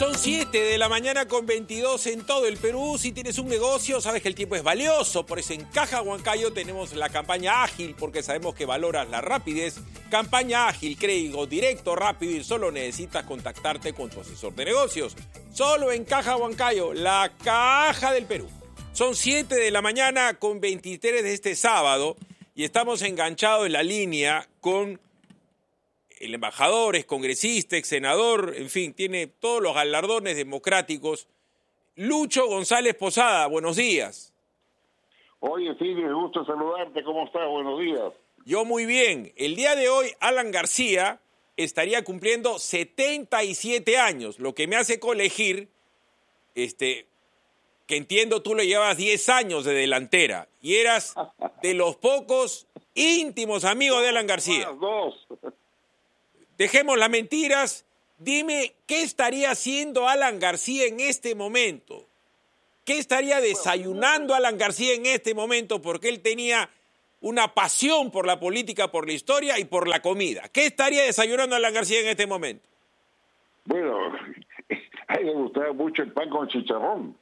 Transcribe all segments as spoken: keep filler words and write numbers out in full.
Son siete de la mañana con veintidós en todo el Perú. Si tienes un negocio, sabes que el tiempo es valioso. Por eso en Caja Huancayo tenemos la campaña ágil, porque sabemos que valoras la rapidez. Campaña ágil, crédito directo, rápido, y solo necesitas contactarte con tu asesor de negocios. Solo en Caja Huancayo, la caja del Perú. Son siete de la mañana con veintitrés de este sábado y estamos enganchados en la línea con el embajador, es congresista, ex senador, en fin, tiene todos los galardones democráticos. Lucho González Posada, buenos días. Oye, sí, me gusta saludarte, ¿cómo estás? Buenos días. Yo muy bien. El día de hoy, Alan García estaría cumpliendo setenta y siete años, lo que me hace colegir, este, que entiendo tú le llevas diez años de delantera y eras de los pocos íntimos amigos de Alan García. Más dos. Dejemos las mentiras. Dime, ¿qué estaría haciendo Alan García en este momento? ¿Qué estaría desayunando Alan García en este momento? Porque él tenía una pasión por la política, por la historia y por la comida. ¿Qué estaría desayunando Alan García en este momento? Bueno, a él le gustaba mucho el pan con chicharrón.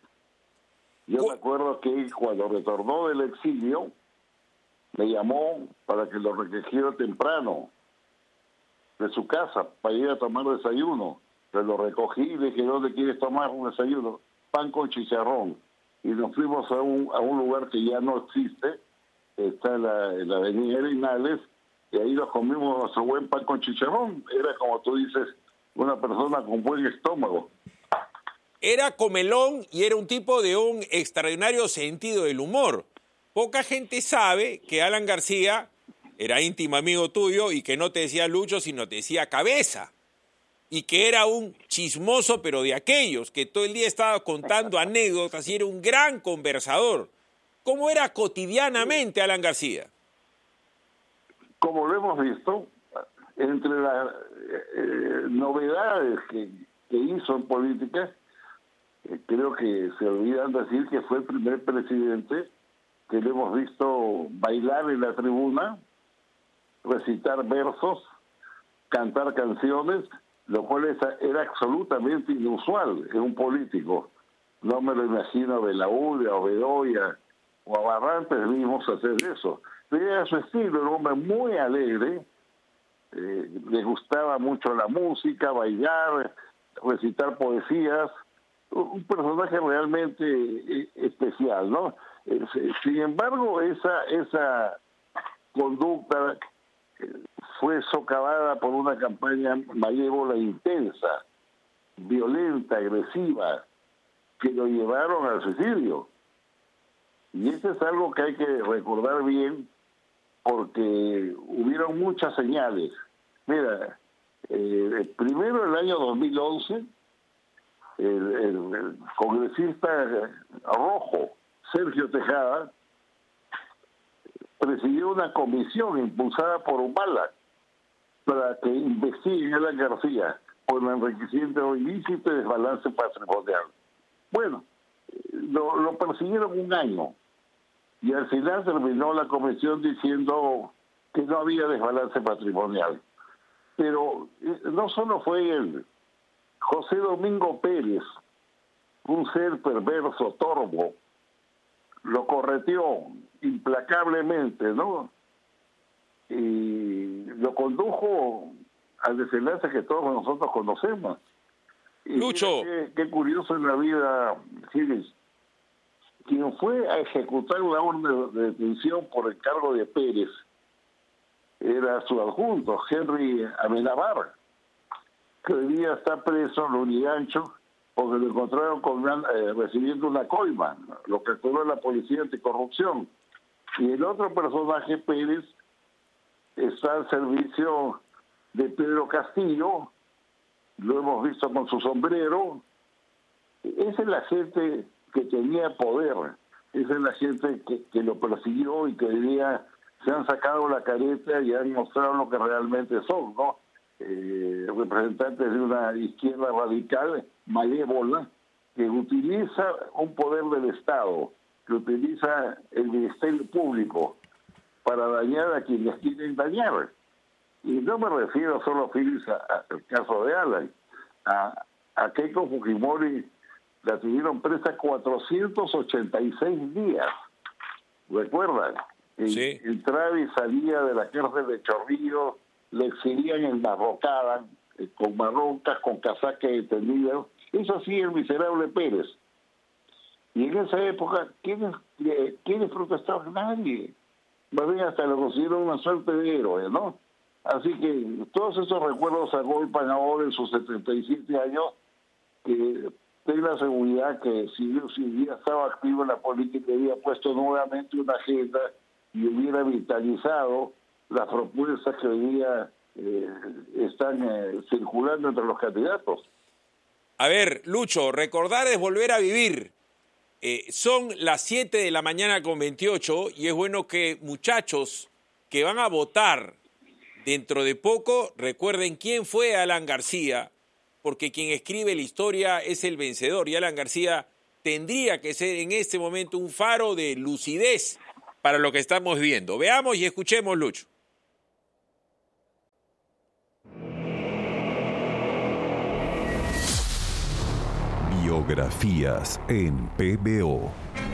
Yo me acuerdo que cuando retornó del exilio, me llamó para que lo recogiera temprano de su casa para ir a tomar desayuno. Pero lo recogí y le dije, ¿dónde quieres tomar un desayuno? Pan con chicharrón. Y nos fuimos a un, a un lugar que ya no existe, está en la, en la avenida Arenales, y ahí nos comimos nuestro buen pan con chicharrón. Era, como tú dices, una persona con buen estómago. Era comelón y era un tipo de un extraordinario sentido del humor. Poca gente sabe que Alan García era íntimo amigo tuyo y que no te decía Lucho, sino te decía Cabeza. Y que era un chismoso, pero de aquellos, que todo el día estaba contando anécdotas y era un gran conversador. ¿Cómo era cotidianamente Alan García? Como lo hemos visto, entre las eh, novedades que, que hizo en política, eh, creo que se olvidan decir que fue el primer presidente que lo hemos visto bailar en la tribuna, recitar versos, cantar canciones, lo cual era absolutamente inusual en un político. No me lo imagino a Belaúnde, a Bedoya o a Barrantes mismos hacer eso. Pero era su estilo, un hombre muy alegre, eh, le gustaba mucho la música, bailar, recitar poesías, un personaje realmente eh, especial, ¿no? Eh, sin embargo, esa, esa conducta fue socavada por una campaña malévola intensa, violenta, agresiva, que lo llevaron al suicidio. Y eso es algo que hay que recordar bien, porque hubieron muchas señales. Mira, eh, primero el año dos mil once, el, el, el congresista rojo, Sergio Tejada, presidió una comisión impulsada por Humala para que investiguen a Alan García por el enriquecimiento ilícito y desbalance patrimonial. Bueno, lo, lo persiguieron un año y al final terminó la comisión diciendo que no había desbalance patrimonial. Pero no solo fue él, José Domingo Pérez, un ser perverso, torvo, lo correteó implacablemente, ¿no? Y lo condujo al desenlace que todos nosotros conocemos. Y Lucho. Qué, qué curioso en la vida, Giles. Quien fue a ejecutar una orden de detención por el cargo de Pérez era su adjunto, Henry Amenábar, que hoy día está preso en Lurigancho porque lo encontraron con una, eh, recibiendo una coima, lo capturó la policía anticorrupción. Y el otro personaje, Pérez, está al servicio de Pedro Castillo, lo hemos visto con su sombrero. Esa es la gente que tenía poder, esa es la gente que, que lo persiguió y que hoy día se han sacado la careta y han mostrado lo que realmente son, ¿no? Eh, representantes de una izquierda radical, malévola, que utiliza un poder del Estado, que utiliza el Ministerio Público para dañar a quienes quieren dañar. Y no me refiero solo, Félix, al caso de Alan, a, a Keiko Fujimori la tuvieron presa cuatrocientos ochenta y seis días. ¿Recuerdan? Sí. Entraba y salía de la cárcel de Chorrillos, le exhibían en Marrocada, eh, con marrocas, con casacas extendidas. Eso hacía el miserable Pérez. Y en esa época, ¿quiénes, eh, ¿quiénes protestaban? Nadie. Más bien hasta lo consideraron una suerte de héroe, ¿no? Así que todos esos recuerdos agolpan ahora en sus setenta y siete años, que ten la seguridad que si, si hubiera estado activo en la política, hubiera puesto nuevamente una agenda y hubiera vitalizado las propuestas que hoy día eh, están eh, circulando entre los candidatos. A ver, Lucho, recordar es volver a vivir. Eh, son las siete de la mañana con veintiocho y es bueno que muchachos que van a votar dentro de poco recuerden quién fue Alan García, porque quien escribe la historia es el vencedor y Alan García tendría que ser en este momento un faro de lucidez para lo que estamos viendo. Veamos y escuchemos, Lucho. Biografías en P B O.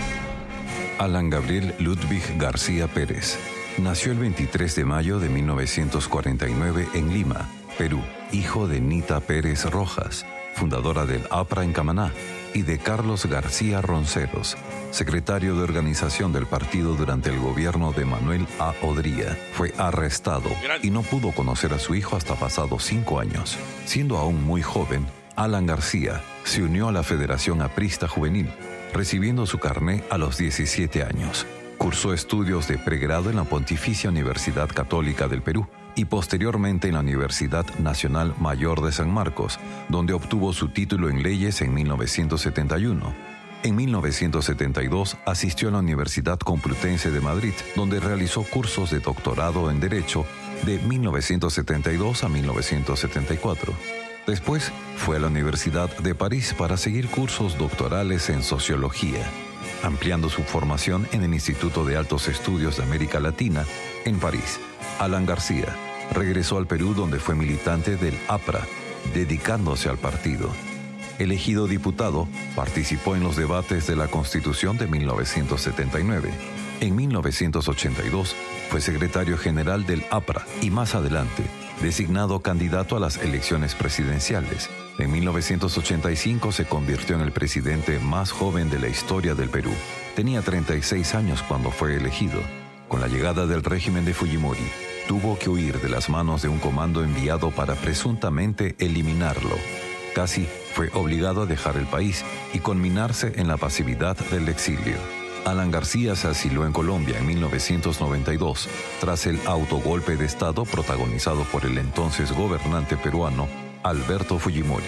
Alan Gabriel Ludwig García Pérez nació el veintitrés de mayo de mil novecientos cuarenta y nueve en Lima, Perú, hijo de Nita Pérez Rojas, fundadora del APRA en Camaná, y de Carlos García Ronceros, secretario de organización del partido durante el gobierno de Manuel A. Odría. Fue arrestado y no pudo conocer a su hijo hasta pasados cinco años. Siendo aún muy joven, Alan García se unió a la Federación Aprista Juvenil, recibiendo su carné a los diecisiete años. Cursó estudios de pregrado en la Pontificia Universidad Católica del Perú y posteriormente en la Universidad Nacional Mayor de San Marcos, donde obtuvo su título en leyes en mil novecientos setenta y uno. En mil novecientos setenta y dos asistió a la Universidad Complutense de Madrid, donde realizó cursos de doctorado en Derecho de mil novecientos setenta y dos a mil novecientos setenta y cuatro. Después fue a la Universidad de París para seguir cursos doctorales en Sociología, ampliando su formación en el Instituto de Altos Estudios de América Latina en París. Alan García regresó al Perú, donde fue militante del APRA, dedicándose al partido. Elegido diputado, participó en los debates de la Constitución de mil novecientos setenta y nueve. En mil novecientos ochenta y dos fue secretario general del APRA y más adelante designado candidato a las elecciones presidenciales. En mil novecientos ochenta y cinco se convirtió en el presidente más joven de la historia del Perú. Tenía treinta y seis años cuando fue elegido. Con la llegada del régimen de Fujimori, tuvo que huir de las manos de un comando enviado para presuntamente eliminarlo. Casi fue obligado a dejar el país y conminarse en la pasividad del exilio. Alan García se asiló en Colombia en mil novecientos noventa y dos, tras el autogolpe de Estado protagonizado por el entonces gobernante peruano Alberto Fujimori.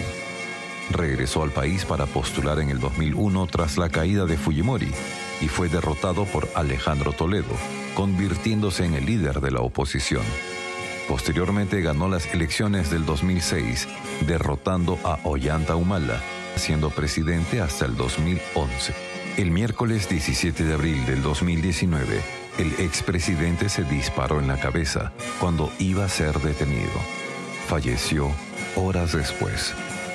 Regresó al país para postular en el dos mil uno tras la caída de Fujimori y fue derrotado por Alejandro Toledo, convirtiéndose en el líder de la oposición. Posteriormente ganó las elecciones del dos mil seis, derrotando a Ollanta Humala, siendo presidente hasta el dos mil once. El miércoles diecisiete de abril del dos mil diecinueve, el expresidente se disparó en la cabeza cuando iba a ser detenido. Falleció horas después.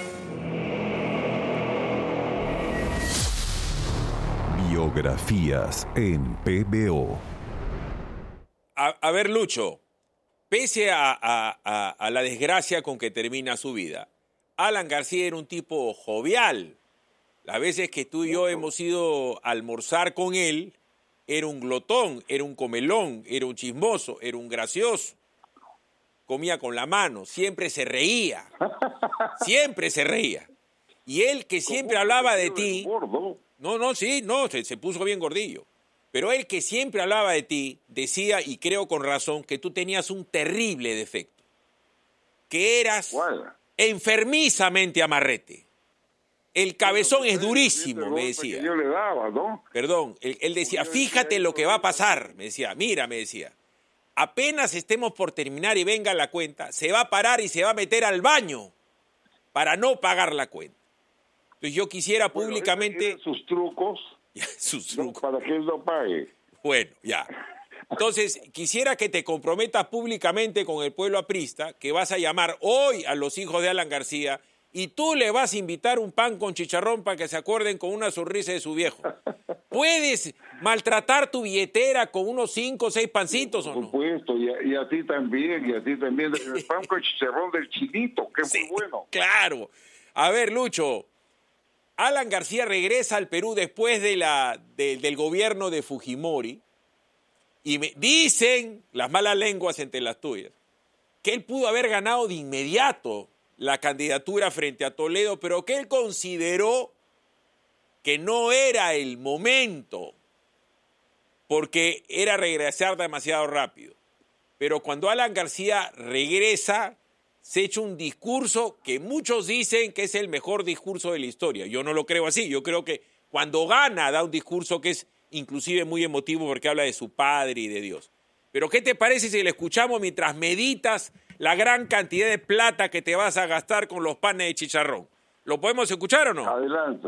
Biografías en P B O. A, a ver, Lucho, pese a, a, a, a la desgracia con que termina su vida, Alan García era un tipo jovial. Las veces que tú y yo hemos ido a almorzar con él, era un glotón, era un comelón, era un chismoso, era un gracioso. Comía con la mano, siempre se reía, siempre se reía. Y él que siempre hablaba de ti... No, no, sí, no, se, se puso bien gordillo. Pero él que siempre hablaba de ti, decía, y creo con razón, que tú tenías un terrible defecto. Que eras ¿Cuál? enfermizamente amarrete. El cabezón es durísimo, me decía. Yo le daba, ¿no? Perdón, él, él decía, fíjate lo que va a pasar, me decía, mira, me decía. Apenas estemos por terminar y venga la cuenta, se va a parar y se va a meter al baño para no pagar la cuenta. Entonces yo quisiera Bueno, públicamente... sus trucos, sus trucos. No, Para que él no pague. Bueno, ya. Entonces, quisiera que te comprometas públicamente con el pueblo aprista, que vas a llamar hoy a los hijos de Alan García y tú le vas a invitar un pan con chicharrón para que se acuerden con una sonrisa de su viejo. ¿Puedes maltratar tu billetera con unos cinco o seis pancitos o no? Por supuesto, y, y así también, y así también. El pan con chicharrón del Chinito, que es Sí, muy bueno. Claro. A ver, Lucho, Alan García regresa al Perú después de la, de, del gobierno de Fujimori y me dicen, las malas lenguas entre las tuyas, que él pudo haber ganado de inmediato la candidatura frente a Toledo, pero que él consideró que no era el momento porque era regresar demasiado rápido. Pero cuando Alan García regresa, se echa un discurso que muchos dicen que es el mejor discurso de la historia. Yo no lo creo así. Yo creo que cuando gana da un discurso que es inclusive muy emotivo porque habla de su padre y de Dios. Pero ¿qué te parece si le escuchamos mientras meditas la gran cantidad de plata que te vas a gastar con los panes de chicharrón? ¿Lo podemos escuchar o no? Adelante.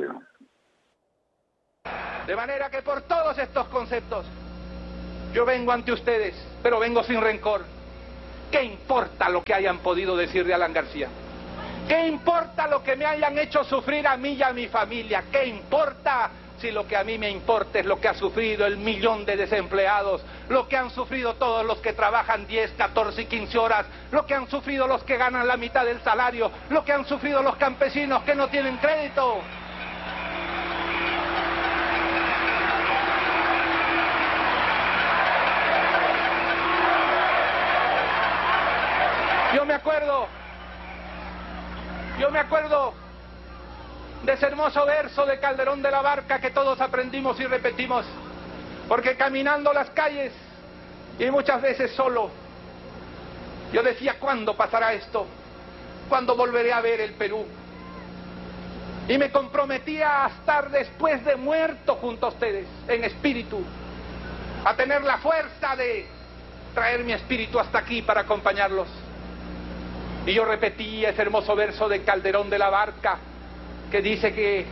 De manera que por todos estos conceptos, yo vengo ante ustedes, pero vengo sin rencor. ¿Qué importa lo que hayan podido decir de Alan García? ¿Qué importa lo que me hayan hecho sufrir a mí y a mi familia? ¿Qué importa si lo que a mí me importa es lo que ha sufrido el millón de desempleados, lo que han sufrido todos los que trabajan diez, catorce y quince horas, lo que han sufrido los que ganan la mitad del salario, lo que han sufrido los campesinos que no tienen crédito? Yo me acuerdo, yo me acuerdo de ese hermoso verso de Calderón de la Barca que todos aprendimos y repetimos, porque caminando las calles, y muchas veces solo, yo decía, ¿cuándo pasará esto? ¿Cuándo volveré a ver el Perú? Y me comprometía a estar después de muerto junto a ustedes, en espíritu, a tener la fuerza de traer mi espíritu hasta aquí para acompañarlos. Y yo repetí ese hermoso verso de Calderón de la Barca, que dice que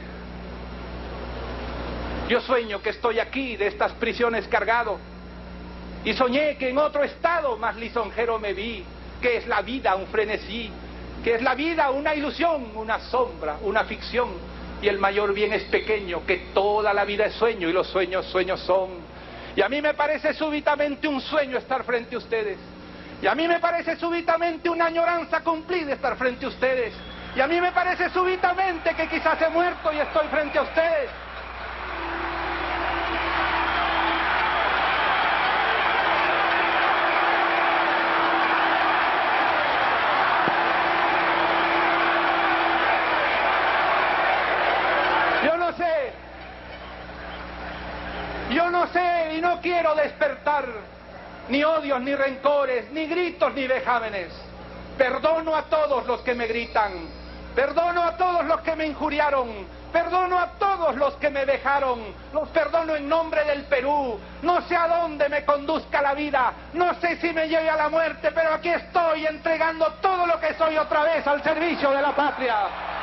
yo sueño que estoy aquí de estas prisiones cargado, y soñé que en otro estado más lisonjero me vi, que es la vida un frenesí, que es la vida una ilusión, una sombra, una ficción, y el mayor bien es pequeño, que toda la vida es sueño y los sueños sueños son. Y a mí me parece súbitamente un sueño estar frente a ustedes. Y a mí me parece súbitamente una añoranza cumplida estar frente a ustedes. Y a mí me parece súbitamente que quizás he muerto y estoy frente a ustedes. Yo no sé, yo no sé y no quiero despertar ni odios, ni rencores, ni gritos, ni vejámenes. Perdono a todos los que me gritan, perdono a todos los que me injuriaron, perdono a todos los que me vejaron, los perdono en nombre del Perú. No sé a dónde me conduzca la vida, no sé si me lleve a la muerte, pero aquí estoy entregando todo lo que soy otra vez al servicio de la patria.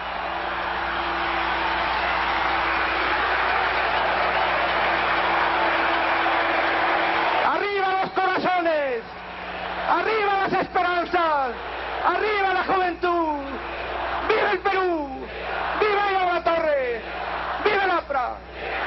¡Arriba las esperanzas! ¡Arriba la juventud! ¡Viva el Perú! ¡Viva Iván La Torre! ¡Viva el A P R A!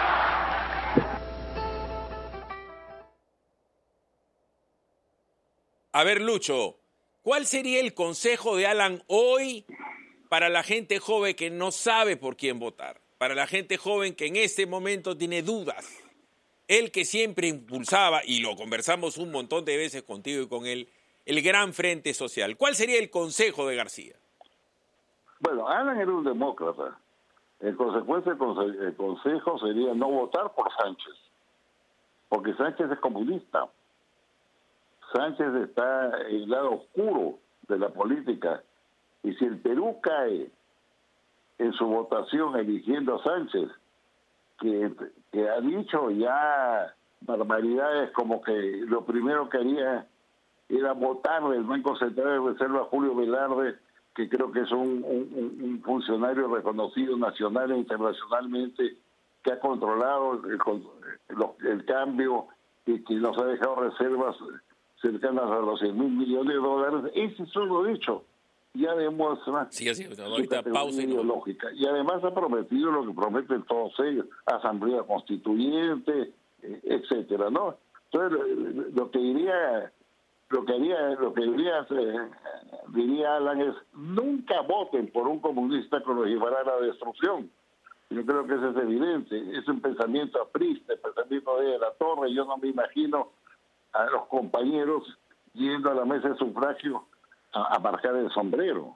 A ver, Lucho, ¿cuál sería el consejo de Alan hoy para la gente joven que no sabe por quién votar? Para la gente joven que en este momento tiene dudas. Él que siempre impulsaba, y lo conversamos un montón de veces contigo y con él, el gran frente social. ¿Cuál sería el consejo de García? Bueno, Alan era un demócrata. En consecuencia, el, conse el consejo sería no votar por Sánchez, porque Sánchez es comunista. Sánchez está en el lado oscuro de la política, y si el Perú cae en su votación eligiendo a Sánchez, que, que ha dicho ya barbaridades como que lo primero que haría era votar del Banco Central de Reserva a Julio Velarde, que creo que es un, un, un funcionario reconocido nacional e internacionalmente, que ha controlado el, el, el cambio y que nos ha dejado reservas cercanas a los cien mil millones de dólares. Ese es solo dicho. ya demuestra sí, sí, su ahorita pausa y no. ideológica. Y además ha prometido lo que prometen todos ellos, asamblea constituyente, etcétera, ¿no? Entonces, lo que diría, lo que diría, lo que diría, eh, diría Alan es, nunca voten por un comunista que los llevará a la destrucción. Yo creo que eso es evidente, es un pensamiento aprista, el pensamiento de la Torre. Yo no me imagino a los compañeros yendo a la mesa de sufragio a, a marcar el sombrero.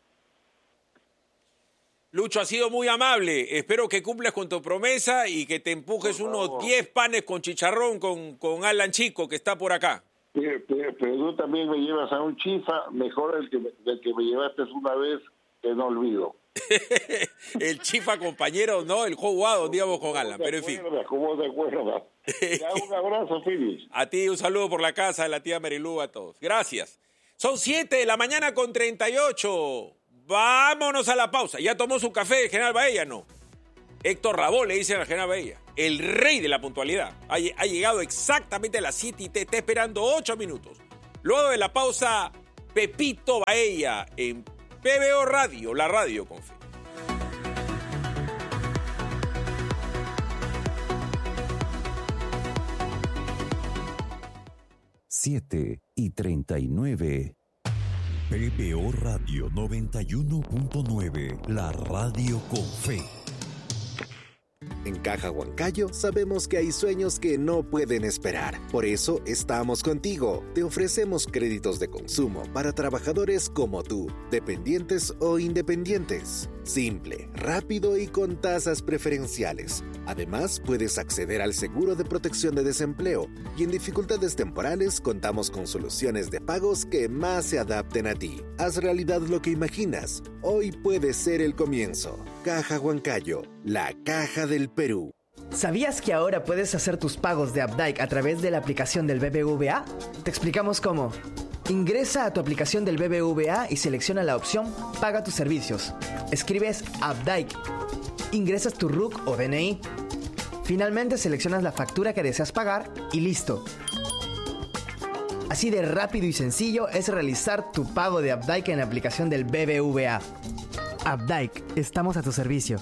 Lucho, ha sido muy amable. Espero que cumplas con tu promesa y que te empujes unos diez panes con chicharrón con, con Alan Chico, que está por acá. Pero, pero, pero tú también me llevas a un chifa, mejor el que, el que me llevaste una vez, que no olvido. El chifa compañero, ¿no? El jugado, digamos, con Alan, pero en fin. ¿Cómo te acuerdas? Un abrazo, Fili. A ti un saludo por la casa de la tía Marilú, a todos. Gracias. Son siete de la mañana con treinta y ocho. Vámonos a la pausa. ¿Ya tomó su café el general Baella? No. Héctor Rabó le dicen al general Baella, el rey de la puntualidad. Ha, ha llegado exactamente a las siete y te está esperando ocho minutos. Luego de la pausa, Pepito Baella en P B O Radio, la radio con fe. siete y treinta y nueve. P B O Radio noventa y uno punto nueve, la radio con fe. En Caja Huancayo sabemos que hay sueños que no pueden esperar. Por eso estamos contigo. Te ofrecemos créditos de consumo para trabajadores como tú, dependientes o independientes. Simple, rápido y con tasas preferenciales. Además, puedes acceder al seguro de protección de desempleo y en dificultades temporales contamos con soluciones de pagos que más se adapten a ti. Haz realidad lo que imaginas. Hoy puede ser el comienzo. Caja Huancayo, la caja del Perú. ¿Sabías que ahora puedes hacer tus pagos de Updike a través de la aplicación del B B V A? Te explicamos cómo. Ingresa a tu aplicación del B B V A y selecciona la opción Paga tus servicios. Escribes Updike. Ingresas tu R U C o D N I. Finalmente seleccionas la factura que deseas pagar y listo. Así de rápido y sencillo es realizar tu pago de Updike en la aplicación del B B V A. Updike, estamos a tu servicio.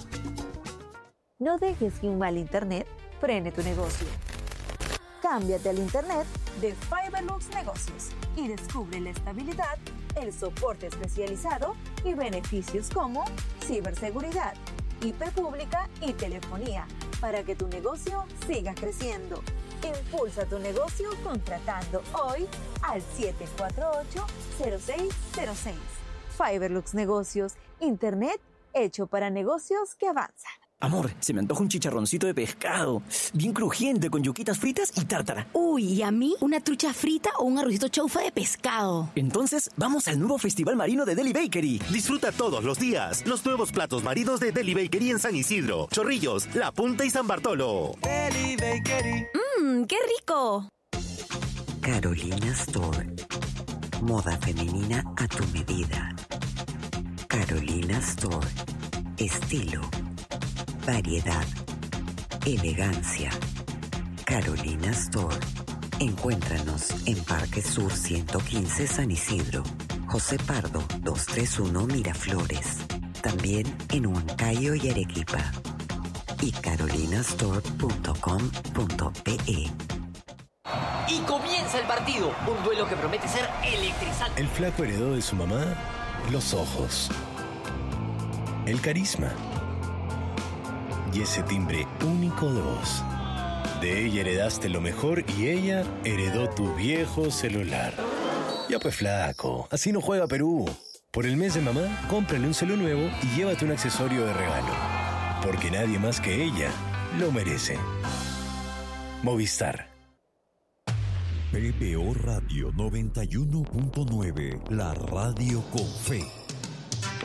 No dejes que un mal internet frene tu negocio. Cámbiate al internet de Fiberlux Negocios y descubre la estabilidad, el soporte especializado y beneficios como ciberseguridad, I P pública y telefonía para que tu negocio siga creciendo. Impulsa tu negocio contratando hoy al siete cuatro ocho, cero seis cero seis. Fiberlux Negocios, internet hecho para negocios que avanzan. Amor, se me antoja un chicharroncito de pescado, bien crujiente, con yuquitas fritas y tártara. Uy, ¿y a mí una trucha frita o un arrocito chaufa de pescado? Entonces, vamos al nuevo Festival Marino de Deli Bakery. Disfruta todos los días los nuevos platos marinos de Deli Bakery en San Isidro, Chorrillos, La Punta y San Bartolo. Deli Bakery. ¡Mmm, qué rico! Carolina Store. Moda femenina a tu medida. Carolina Store. Estilo. Variedad, elegancia. Carolina Store. Encuéntranos en Parque Sur ciento quince San Isidro, José Pardo doscientos treinta y uno Miraflores. También en Huancayo y Arequipa. Y carolinastore punto com punto pe. Y comienza el partido, un duelo que promete ser electrizante. El flaco heredó de su mamá los ojos, el carisma y ese timbre único de voz. De ella heredaste lo mejor y ella heredó tu viejo celular. Ya pues flaco, así no juega Perú. Por el mes de mamá, cómprale un celu nuevo y llévate un accesorio de regalo. Porque nadie más que ella lo merece. Movistar. P B O Radio noventa y uno punto nueve, la radio con fe.